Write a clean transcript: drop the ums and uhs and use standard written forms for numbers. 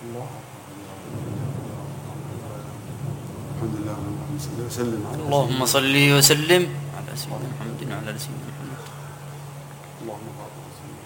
الحمد لله اللهم صل وسلم على اللهم صل وسلم على سيدنا محمد وعلى آل سيدنا محمد. اللهم